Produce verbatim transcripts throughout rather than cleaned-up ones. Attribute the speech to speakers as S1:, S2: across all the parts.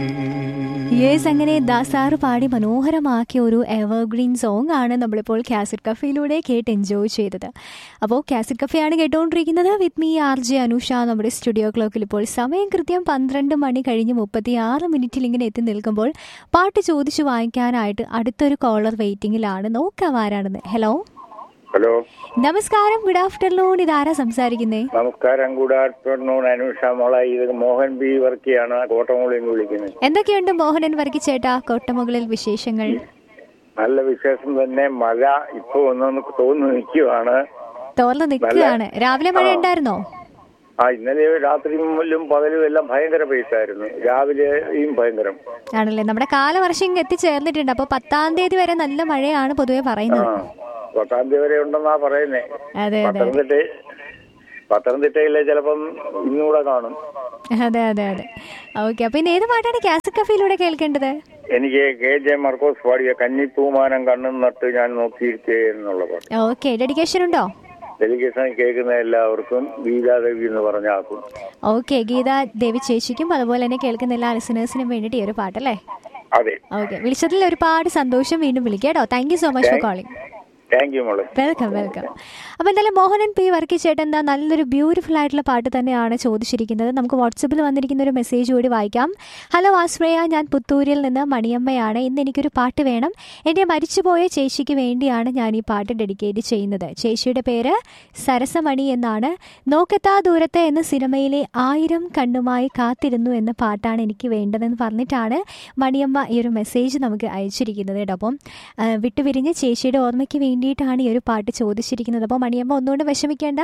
S1: Yes, അങ്ങനെ ദാസാർ പാടി മനോഹരമാക്കിയ ഒരു എവർഗ്രീൻ സോങ് ആണ് നമ്മളിപ്പോൾ കാസറ്റ് കഫേയിലൂടെ കേട്ട് എൻജോയ് ചെയ്തത്. അപ്പോൾ കാസറ്റ് കഫേയാണ് കേട്ടുകൊണ്ടിരിക്കുന്നത്. With me R J Anusha. നമ്മുടെ സ്റ്റുഡിയോ ക്ലോക്കിൽ ഇപ്പോൾ സമയം കൃത്യം പന്ത്രണ്ട് മണി കഴിഞ്ഞ് മുപ്പത്തി ആറ് മിനിറ്റിൽ ഇങ്ങനെ എത്തി നിൽക്കുമ്പോൾ പാട്ട് ചോദിച്ചു വാങ്ങിക്കാനായിട്ട് അടുത്തൊരു കോളർ വെയിറ്റിംഗിലാണ്. നോക്കാം ആരാണെന്ന്. ഹലോ
S2: ഹലോ,
S1: നമസ്കാരം, ഗുഡ് ആഫ്റ്റർനൂൺ. ഇതാരാ സംസാരിക്കുന്നേ?
S2: നമസ്കാരം, ഗുഡ് ആഫ്റ്റർനൂൺ അനുഷ മോള. ഇത് മോഹൻ ബി വർക്കിയാണ്, കോട്ടമുകളിൽ നിന്ന് വിളിക്കുന്നത്.
S1: എന്തൊക്കെയുണ്ട് മോഹനൻ വർക്കി ചേട്ടാ കോട്ടമുകളിൽ വിശേഷങ്ങൾ?
S2: നല്ല വിശേഷം തന്നെ. മഴ ഇപ്പൊ ഒന്നൊന്ന് തോന്നു നിൽക്കുവാണ്,
S1: തോർന്ന് നിൽക്കുകയാണ്. രാവിലെ മഴ ഉണ്ടായിരുന്നോ?
S2: ആ, ഇന്നലെ രാത്രിയിലും പകലും എല്ലാം ഭയങ്കര പെയ്ത്തായിരുന്നു, രാവിലെയും ഭയങ്കരം
S1: ആണല്ലേ. നമ്മുടെ കാലവർഷം ഇങ്ങ് എത്തിച്ചേർന്നിട്ടുണ്ട്. അപ്പൊ പത്താം തീയതി വരെ നല്ല മഴയാണ് പൊതുവെ പറയുന്നത്.
S2: പത്താം തീയതി വരെ ഉണ്ടെന്നാ പറയുന്നേ.
S1: അതെ അതെ
S2: പത്തനംതിട്ട പത്തനംതിട്ടയിലെ ചിലപ്പം ഇന്നുകൂടെ കാണും.
S1: അതെ അതെ അതെ ഓക്കെ. അപ്പൊ ഇന്ന് ഏത് പാട്ടാണ് കാസറ്റ് കഫേയിലൂടെ കേൾക്കേണ്ടത്?
S2: എനിക്ക് കെ ജെ മർക്കോസ് പാടിയ കന്നിപ്പൂമാനം കണ്ണും നട്ട് ഞാൻ നോക്കിയിരിക്കേ എന്നുള്ള പാട്ട്.
S1: ഓക്കെ, ഡെഡിക്കേഷൻ ഉണ്ടോ?
S2: ഡെലിഗേഷൻ കേൾക്കുന്ന എല്ലാവർക്കും ഗീതാദേവി എന്ന് പറഞ്ഞ ആക്കും.
S1: ഓക്കെ, ഗീതാ ദേവി ചേച്ചിക്കും അതുപോലെ തന്നെ കേൾക്കുന്ന എല്ലാ ലിസണേഴ്സിനും വേണ്ടിയിട്ട് ഈ ഒരു പാട്ടല്ലേ?
S2: അതെ.
S1: ഓക്കെ, വിളിച്ചതിൽ ഒരുപാട് സന്തോഷം. വീണ്ടും വിളിക്കാം കേട്ടോ. Thank you so much for calling.
S2: Thank you മോളെ.
S1: Welcome welcome. അപ്പോൾ എന്തായാലും മോഹനൻ പി വർക്കി ചേട്ടൻ എന്താ നല്ലൊരു ബ്യൂട്ടിഫുൾ ആയിട്ടുള്ള പാട്ട് തന്നെയാണ് ചോദിച്ചിരിക്കുന്നത്. നമുക്ക് വാട്സപ്പിൽ വന്നിരിക്കുന്ന ഒരു മെസ്സേജ് കൂടി വായിക്കാം. ഹലോ ആശ്രയ, ഞാൻ പുത്തൂരിൽ നിന്ന് മണിയമ്മയാണ്. ഇന്ന് എനിക്കൊരു പാട്ട് വേണം. എൻ്റെ മരിച്ചുപോയ ചേച്ചിക്ക് വേണ്ടിയാണ് ഞാൻ ഈ പാട്ട് ഡെഡിക്കേറ്റ് ചെയ്യുന്നത്. ചേച്ചിയുടെ പേര് സരസമണി എന്നാണ്. നോക്കെത്താ ദൂരത്ത് എന്ന സിനിമയിലെ ആയിരം കണ്ണുമായി കാത്തിരുന്നു എന്ന പാട്ടാണ് എനിക്ക് വേണ്ടതെന്ന് പറഞ്ഞിട്ടാണ് മണിയമ്മ ഈ ഒരു മെസ്സേജ് നമുക്ക് അയച്ചിരിക്കുന്നത് കേട്ടോ. അപ്പം വിട്ടുപിരിഞ്ഞ് ചേച്ചിയുടെ ഓർമ്മയ്ക്ക് വേണ്ടി ാണ് ഈ ഒരു പാട്ട് ചോദിച്ചിരിക്കുന്നത്. അപ്പോൾ മണിയമ്മ ഒന്നുകൊണ്ട് വിഷമിക്കേണ്ട,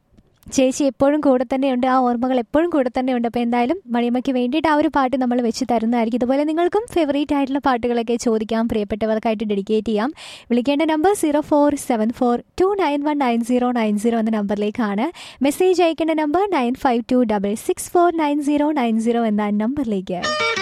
S1: ചേച്ചി എപ്പോഴും കൂടെ തന്നെയുണ്ട്, ആ ഓർമ്മകൾ എപ്പോഴും കൂടെ തന്നെയുണ്ട്. അപ്പോൾ എന്തായാലും മണിയമ്മയ്ക്ക് വേണ്ടിയിട്ട് ആ ഒരു പാട്ട് നമ്മൾ വെച്ച് തരുന്നതായിരിക്കും. ഇതുപോലെ നിങ്ങൾക്കും ഫേവറേറ്റ് ആയിട്ടുള്ള പാട്ടുകളൊക്കെ ചോദിക്കാം, പ്രിയപ്പെട്ടവർക്കായിട്ട് ഡെഡിക്കേറ്റ് ചെയ്യാം. വിളിക്കേണ്ട number zero four seven four to nine one nine zero nine zero എന്ന നമ്പറിലേക്കാണ്. മെസ്സേജ് അയക്കേണ്ട number nine five to double six four nine zero nine zero എന്ന നമ്പറിലേക്ക്.